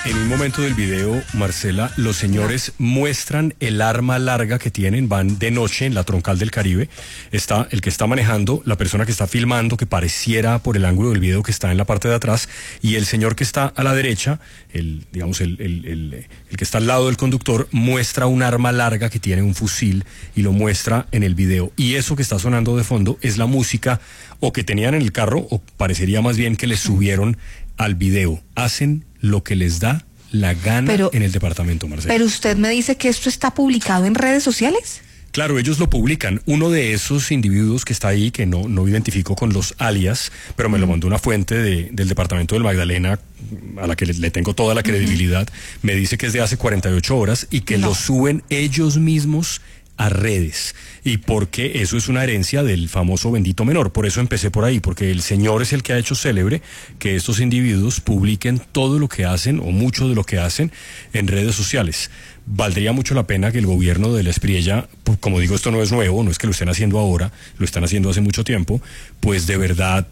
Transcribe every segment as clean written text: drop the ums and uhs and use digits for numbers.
En un momento del video, Marcela, los señores muestran el arma larga que tienen, van de noche en la troncal del Caribe, está el que está manejando, la persona que está filmando, que pareciera por el ángulo del video que está en la parte de atrás, y el señor que está a la derecha, el que está al lado del conductor, muestra un arma larga que tiene un fusil y lo muestra en el video. Y eso que está sonando de fondo es la música o que tenían en el carro, o parecería más bien que le subieron al video. Hacen lo que les da la gana en el departamento, Marcela. Pero usted me dice que esto está publicado en redes sociales. Claro, ellos lo publican. Uno de esos individuos que está ahí, que no identifico con los alias, pero me lo mandó una fuente del departamento del Magdalena, a la que le tengo toda la credibilidad, me dice que es de hace 48 horas y que lo suben ellos mismos a redes, y porque eso es una herencia del famoso bendito menor. Por eso empecé por ahí, porque el señor es el que ha hecho célebre que estos individuos publiquen todo lo que hacen, o mucho de lo que hacen, en redes sociales. Valdría mucho la pena que el gobierno de la Espriella, como digo, esto no es nuevo, no es que lo estén haciendo ahora, lo están haciendo hace mucho tiempo, pues de verdad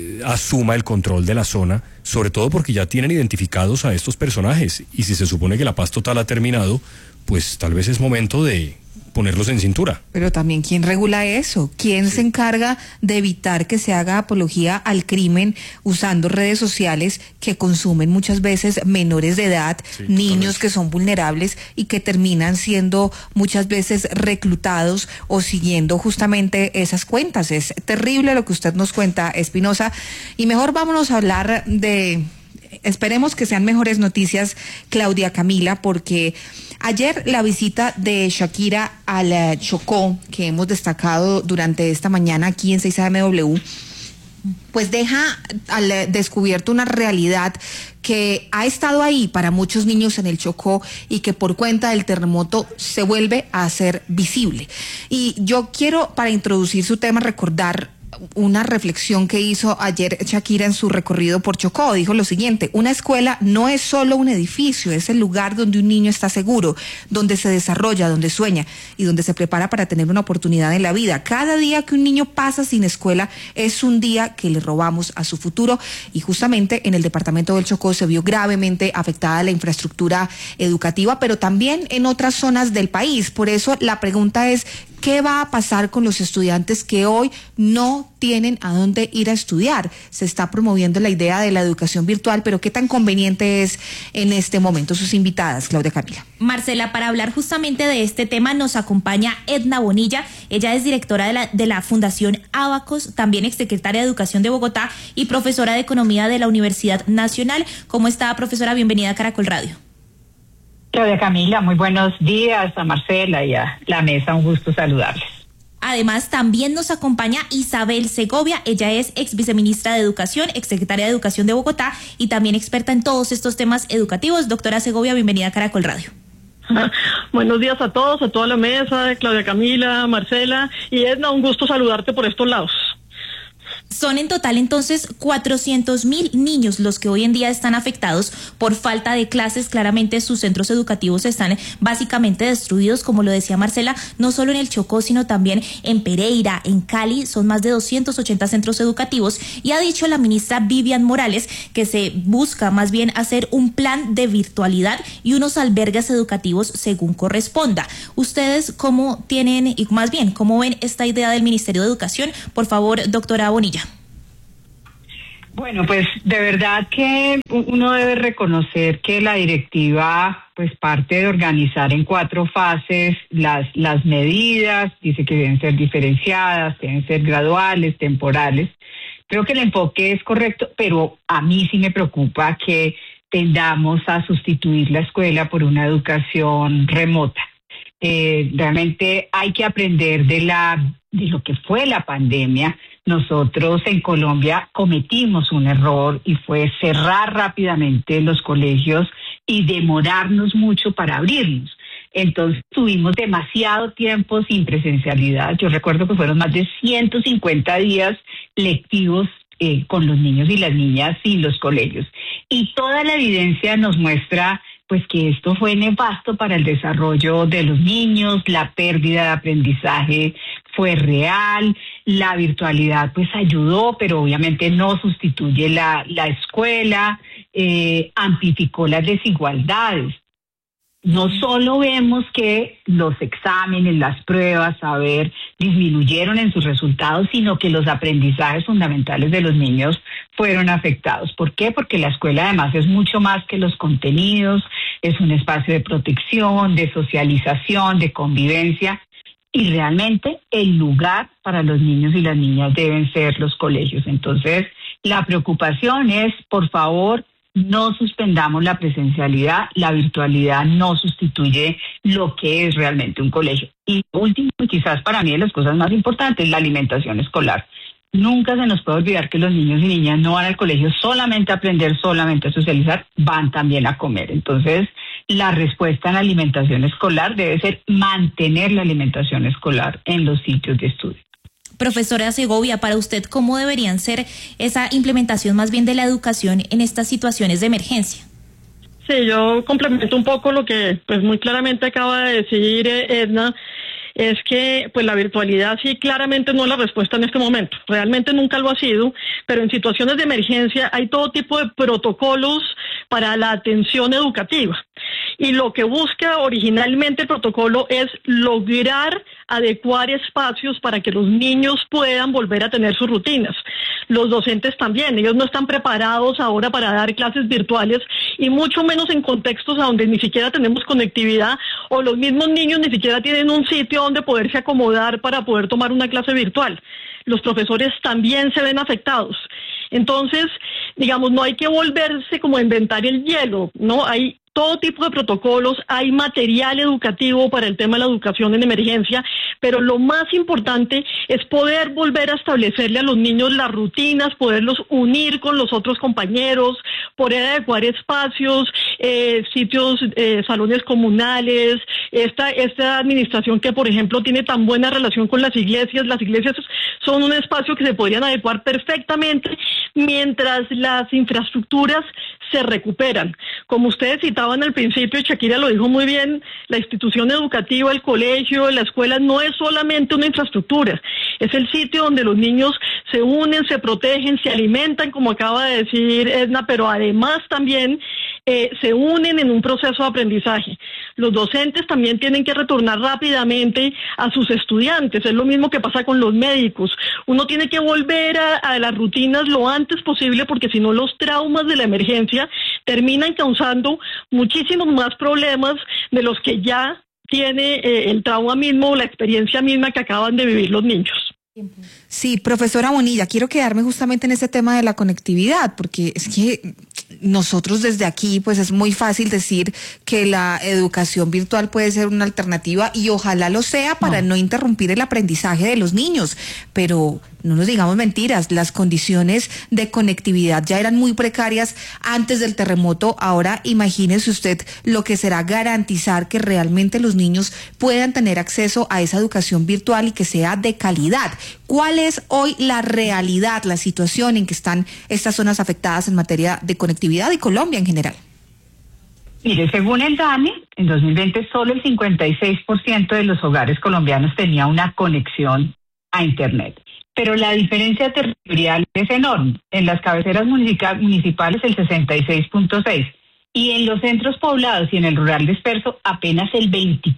asuma el control de la zona, sobre todo porque ya tienen identificados a estos personajes, y si se supone que la paz total ha terminado, pues tal vez es momento de ponerlos en cintura. Pero también, ¿quién regula eso? ¿Quién se encarga de evitar que se haga apología al crimen usando redes sociales que consumen muchas veces menores de edad, niños que son vulnerables y que terminan siendo muchas veces reclutados o siguiendo justamente esas cuentas? Es terrible lo que usted nos cuenta, Espinosa, y mejor vámonos a hablar de... Esperemos que sean mejores noticias, Claudia Camila, porque ayer la visita de Shakira al Chocó, que hemos destacado durante esta mañana aquí en 6AMW, pues deja al descubierto una realidad que ha estado ahí para muchos niños en el Chocó y que por cuenta del terremoto se vuelve a hacer visible. Y yo quiero, para introducir su tema, recordar una reflexión que hizo ayer Shakira en su recorrido por Chocó. Dijo lo siguiente: una escuela no es solo un edificio, es el lugar donde un niño está seguro, donde se desarrolla, donde sueña y donde se prepara para tener una oportunidad en la vida. Cada día que un niño pasa sin escuela es un día que le robamos a su futuro, y justamente en el departamento del Chocó se vio gravemente afectada la infraestructura educativa, pero también en otras zonas del país. Por eso la pregunta es: ¿qué va a pasar con los estudiantes que hoy no tienen a dónde ir a estudiar? Se está promoviendo la idea de la educación virtual, pero ¿qué tan conveniente es en este momento? Sus invitadas, Claudia Camila. Marcela, para hablar justamente de este tema nos acompaña Edna Bonilla. Ella es directora de la Fundación Abacos, también exsecretaria de Educación de Bogotá y profesora de Economía de la Universidad Nacional. ¿Cómo está, profesora? Bienvenida a Caracol Radio. Claudia Camila, muy buenos días a Marcela y a la mesa, un gusto saludarles. Además, también nos acompaña Isabel Segovia. Ella es ex viceministra de Educación, exsecretaria de Educación de Bogotá y también experta en todos estos temas educativos. Doctora Segovia, bienvenida a Caracol Radio. Buenos días a todos, a toda la mesa, Claudia Camila, Marcela y Edna, un gusto saludarte por estos lados. Son en total entonces 400.000 niños los que hoy en día están afectados por falta de clases. Claramente sus centros educativos están básicamente destruidos, como lo decía Marcela, no solo en el Chocó, sino también en Pereira, en Cali. Son más de 280 centros educativos, y ha dicho la ministra Vivian Morales que se busca más bien hacer un plan de virtualidad y unos albergues educativos según corresponda. ¿Ustedes cómo tienen, y más bien, cómo ven esta idea del Ministerio de Educación? Por favor, doctora Bonilla. Bueno, pues de verdad que uno debe reconocer que la directiva pues parte de organizar en 4 fases las medidas. Dice que deben ser diferenciadas, deben ser graduales, temporales. Creo que el enfoque es correcto, pero a mí sí me preocupa que tendamos a sustituir la escuela por una educación remota. Realmente hay que aprender de lo que fue la pandemia. Nosotros en Colombia cometimos un error y fue cerrar rápidamente los colegios y demorarnos mucho para abrirlos. Entonces tuvimos demasiado tiempo sin presencialidad. Yo recuerdo que fueron más de 150 días lectivos con los niños y las niñas sin los colegios. Y toda la evidencia nos muestra pues que esto fue nefasto para el desarrollo de los niños. La pérdida de aprendizaje fue real, la virtualidad pues ayudó, pero obviamente no sustituye la escuela, amplificó las desigualdades. No solo vemos que los exámenes, las pruebas, disminuyeron en sus resultados, sino que los aprendizajes fundamentales de los niños fueron afectados. ¿Por qué? Porque la escuela además es mucho más que los contenidos, es un espacio de protección, de socialización, de convivencia, y realmente el lugar para los niños y las niñas deben ser los colegios. Entonces, la preocupación es, por favor, no suspendamos la presencialidad, la virtualidad no sustituye lo que es realmente un colegio. Y último, quizás para mí de las cosas más importantes, la alimentación escolar. Nunca se nos puede olvidar que los niños y niñas no van al colegio solamente a aprender, solamente a socializar, van también a comer. Entonces, la respuesta en la alimentación escolar debe ser mantener la alimentación escolar en los sitios de estudio. Profesora Segovia, para usted, ¿cómo deberían ser esa implementación más bien de la educación en estas situaciones de emergencia? Sí, yo complemento un poco lo que pues muy claramente acaba de decir Edna. Es que pues la virtualidad sí claramente no es la respuesta en este momento, realmente nunca lo ha sido, pero en situaciones de emergencia hay todo tipo de protocolos para la atención educativa. Y lo que busca originalmente el protocolo es lograr adecuar espacios para que los niños puedan volver a tener sus rutinas. Los docentes también, ellos no están preparados ahora para dar clases virtuales y mucho menos en contextos donde ni siquiera tenemos conectividad o los mismos niños ni siquiera tienen un sitio donde poderse acomodar para poder tomar una clase virtual. Los profesores también se ven afectados. Entonces, digamos, no hay que volverse como a inventar el hielo, ¿no? Hay todo tipo de protocolos, hay material educativo para el tema de la educación en emergencia, pero lo más importante es poder volver a establecerle a los niños las rutinas, poderlos unir con los otros compañeros, poder adecuar espacios, sitios, salones comunales, esta administración que, por ejemplo, tiene tan buena relación con las iglesias son un espacio que se podrían adecuar perfectamente mientras las infraestructuras se recuperan. Como ustedes citaban al principio, Shakira lo dijo muy bien, la institución educativa, el colegio, la escuela no es solamente una infraestructura, es el sitio donde los niños se unen, se protegen, se alimentan, como acaba de decir Edna, pero además también se unen en un proceso de aprendizaje. Los docentes también tienen que retornar rápidamente a sus estudiantes, es lo mismo que pasa con los médicos. Uno tiene que volver a las rutinas lo antes posible porque si no los traumas de la emergencia terminan causando muchísimos más problemas de los que ya tiene el trauma mismo, la experiencia misma que acaban de vivir los niños. Sí, profesora Bonilla, quiero quedarme justamente en ese tema de la conectividad, porque es que nosotros desde aquí, pues es muy fácil decir que la educación virtual puede ser una alternativa y ojalá lo sea para no interrumpir el aprendizaje de los niños, pero no nos digamos mentiras, las condiciones de conectividad ya eran muy precarias antes del terremoto, ahora imagínese usted lo que será garantizar que realmente los niños puedan tener acceso a esa educación virtual y que sea de calidad. ¿Cuál es hoy la realidad, la situación en que están estas zonas afectadas en materia de conectividad y Colombia en general? Mire, según el DANE, en 2020 solo el 56% de los hogares colombianos tenía una conexión a Internet. Pero la diferencia territorial es enorme. En las cabeceras municipales el 66.6% y en los centros poblados y en el rural disperso apenas el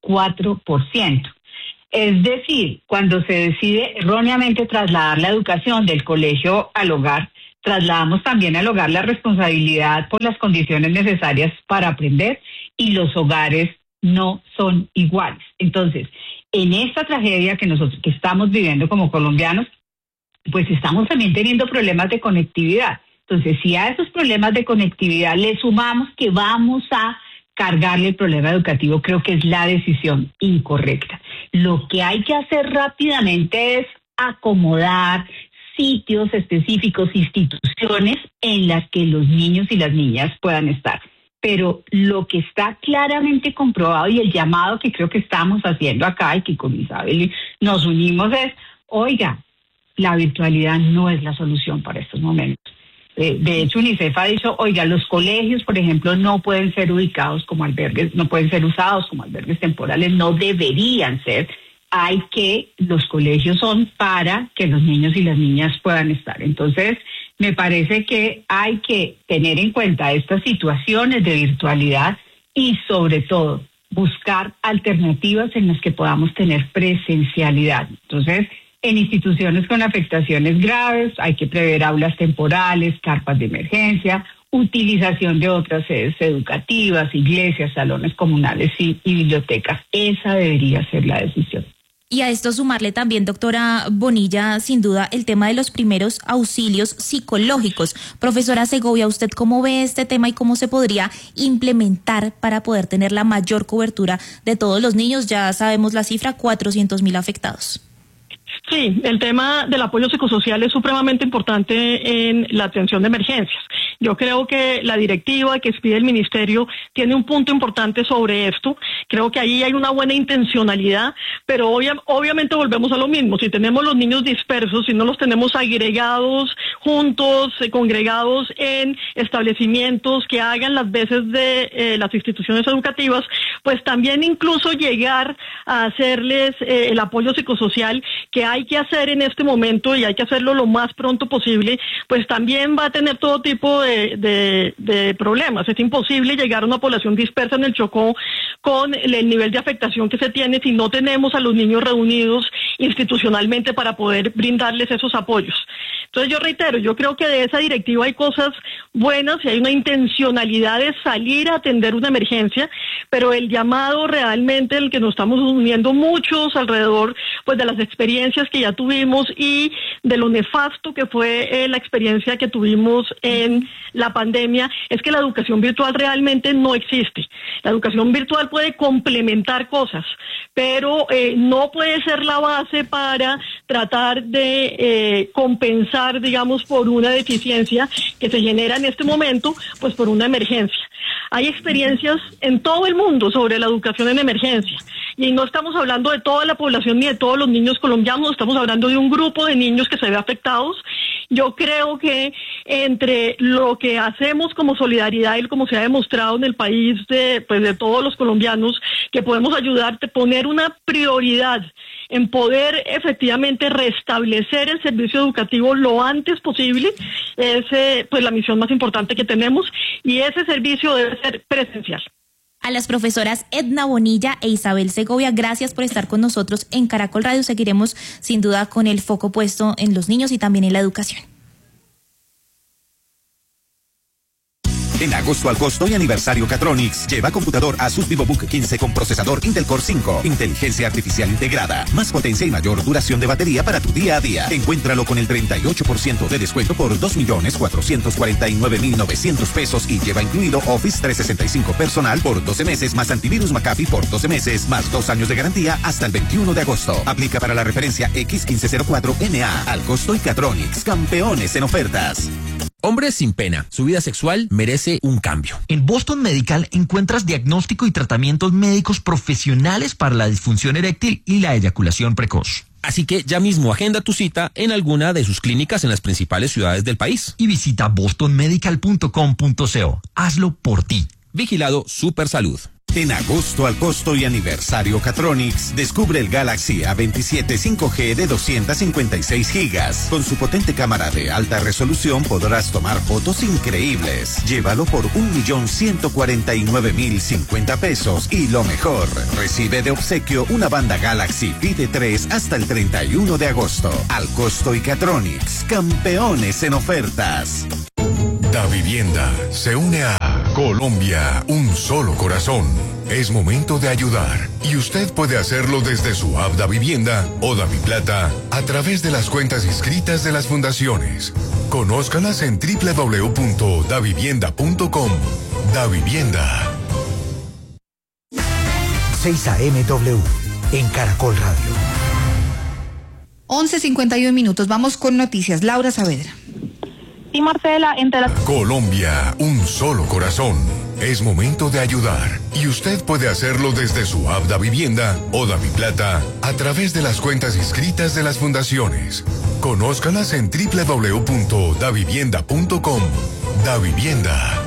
24%. Es decir, cuando se decide erróneamente trasladar la educación del colegio al hogar, trasladamos también al hogar la responsabilidad por las condiciones necesarias para aprender y los hogares no son iguales. Entonces, en esta tragedia que nosotros que estamos viviendo como colombianos, pues estamos también teniendo problemas de conectividad. Entonces, si a esos problemas de conectividad le sumamos que vamos a cargarle el problema educativo, creo que es la decisión incorrecta. Lo que hay que hacer rápidamente es acomodar sitios específicos, instituciones en las que los niños y las niñas puedan estar. Pero lo que está claramente comprobado y el llamado que creo que estamos haciendo acá y que con Isabel nos unimos es, oiga, la virtualidad no es la solución para estos momentos. De hecho, UNICEF ha dicho, oiga, los colegios, por ejemplo, no pueden ser ubicados como albergues, no pueden ser usados como albergues temporales, no deberían ser. los colegios son para que los niños y las niñas puedan estar. Entonces, me parece que hay que tener en cuenta estas situaciones de virtualidad y sobre todo buscar alternativas en las que podamos tener presencialidad. Entonces, en instituciones con afectaciones graves hay que prever aulas temporales, carpas de emergencia, utilización de otras sedes educativas, iglesias, salones comunales y bibliotecas. Esa debería ser la decisión. Y a esto sumarle también, doctora Bonilla, sin duda, el tema de los primeros auxilios psicológicos. Profesora Segovia, ¿usted cómo ve este tema y cómo se podría implementar para poder tener la mayor cobertura de todos los niños? Ya sabemos la cifra, 400.000 afectados. Sí, el tema del apoyo psicosocial es supremamente importante en la atención de emergencias. Yo creo que la directiva que expide el ministerio tiene un punto importante sobre esto. Creo que ahí hay una buena intencionalidad, pero obviamente volvemos a lo mismo. Si tenemos los niños dispersos, si no los tenemos agregados juntos, congregados en establecimientos que hagan las veces de las instituciones educativas, pues también incluso llegar a hacerles el apoyo psicosocial que hay que hacer en este momento y hay que hacerlo lo más pronto posible, pues también va a tener todo tipo de problemas. Es imposible llegar a una población dispersa en el Chocó con el nivel de afectación que se tiene si no tenemos a los niños reunidos institucionalmente para poder brindarles esos apoyos. Entonces yo reitero, yo creo que de esa directiva hay cosas buenas y hay una intencionalidad de salir a atender una emergencia, pero el llamado realmente, el que nos estamos uniendo muchos alrededor pues de las experiencias que ya tuvimos y de lo nefasto que fue la experiencia que tuvimos en la pandemia, es que la educación virtual realmente no existe. La educación virtual puede complementar cosas, pero no puede ser la base para tratar de compensar, digamos, por una deficiencia que se genera en este momento, pues por una emergencia. Hay experiencias en todo el mundo sobre la educación en emergencia y no estamos hablando de toda la población ni de todos los niños colombianos, estamos hablando de un grupo de niños que se ve afectados. Yo creo que entre lo que hacemos como solidaridad y como se ha demostrado en el país de todos los colombianos, que podemos ayudar a poner una prioridad en poder efectivamente restablecer el servicio educativo lo antes posible, es pues la misión más importante que tenemos y ese servicio debe ser presencial. A las profesoras Edna Bonilla e Isabel Segovia, gracias por estar con nosotros en Caracol Radio. Seguiremos sin duda con el foco puesto en los niños y también en la educación. En agosto al costo y aniversario Catronics, lleva computador Asus VivoBook 15 con procesador Intel Core 5, inteligencia artificial integrada, más potencia y mayor duración de batería para tu día a día. Encuéntralo con el 38% de descuento por 2.449.900 pesos y lleva incluido Office 365 personal por 12 meses más antivirus McAfee por 12 meses más 2 años de garantía hasta el 21 de agosto. Aplica para la referencia X1504NA al costo y Catronics, campeones en ofertas. Hombres sin pena, su vida sexual merece un cambio. En Boston Medical encuentras diagnóstico y tratamientos médicos profesionales para la disfunción eréctil y la eyaculación precoz. Así que ya mismo agenda tu cita en alguna de sus clínicas en las principales ciudades del país. Y visita bostonmedical.com.co. Hazlo por ti. Vigilado Supersalud. En agosto al costo y aniversario Catronics, descubre el Galaxy A27 5G de 256 gigas. Con su potente cámara de alta resolución podrás tomar fotos increíbles. Llévalo por 1.149.050 pesos y lo mejor, recibe de obsequio una banda Galaxy Pide 3 hasta el 31 de agosto. Al costo y Catronics, campeones en ofertas. Davivienda se une a Colombia, un solo corazón. Es momento de ayudar y usted puede hacerlo desde su app Davivienda o Daviplata a través de las cuentas inscritas de las fundaciones. Conózcalas en www.davivienda.com. Davivienda. 6 AMW en Caracol Radio. 11:51 minutos. Vamos con noticias. Laura Saavedra. Sí, Marcela, entre las... Colombia, un solo corazón. Es momento de ayudar y usted puede hacerlo desde su app Davivienda o Daviplata a través de las cuentas inscritas de las fundaciones. Conózcalas en www.davivienda.com. Davivienda.